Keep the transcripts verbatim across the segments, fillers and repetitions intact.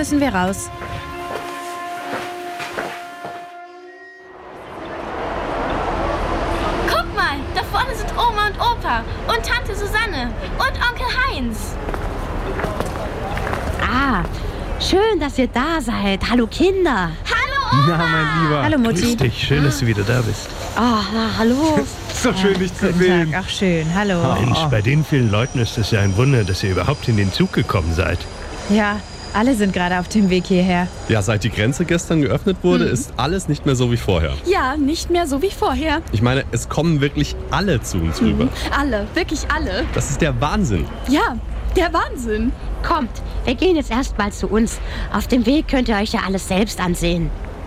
müssen wir raus. Guck mal, da vorne sind Oma und Opa und Tante Susanne und Onkel Heinz. Ah, schön, dass ihr da seid. Hallo Kinder. Hallo Oma. Na, mein Lieber. Hallo Mutti. Grüß dich, schön, dass du wieder da bist. Oh, na, hallo. So schön, dich zu Guten sehen. Tag, ach schön, hallo. Mensch, bei den vielen Leuten ist es ja ein Wunder, dass ihr überhaupt in den Zug gekommen seid. Ja, alle sind gerade auf dem Weg hierher. Ja, seit die Grenze gestern geöffnet wurde, Mhm. ist alles nicht mehr so wie vorher. Ja, nicht mehr so wie vorher. Ich meine, es kommen wirklich alle zu uns rüber. Alle, wirklich alle. Das ist der Wahnsinn. Ja, der Wahnsinn. Kommt, wir gehen jetzt erstmal zu uns. Auf dem Weg könnt ihr euch ja alles selbst ansehen.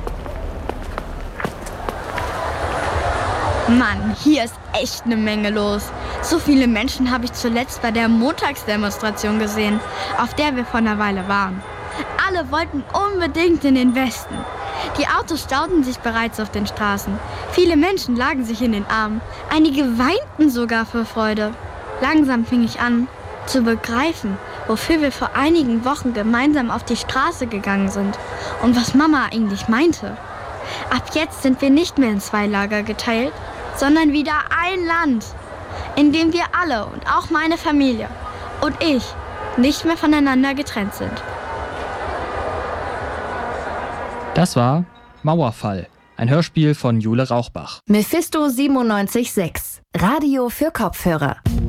Mann, hier ist echt eine Menge los. So viele Menschen habe ich zuletzt bei der Montagsdemonstration gesehen, auf der wir vor einer Weile waren. Alle wollten unbedingt in den Westen. Die Autos stauten sich bereits auf den Straßen. Viele Menschen lagen sich in den Armen. Einige weinten sogar vor Freude. Langsam fing ich an, zu begreifen, wofür wir vor einigen Wochen gemeinsam auf die Straße gegangen sind und was Mama eigentlich meinte. Ab jetzt sind wir nicht mehr in zwei Lager geteilt, sondern wieder ein Land, in dem wir alle und auch meine Familie und ich nicht mehr voneinander getrennt sind. Das war Mauerfall, ein Hörspiel von Jule Rauchbach. Mephisto siebenundneunzig Komma sechs, Radio für Kopfhörer.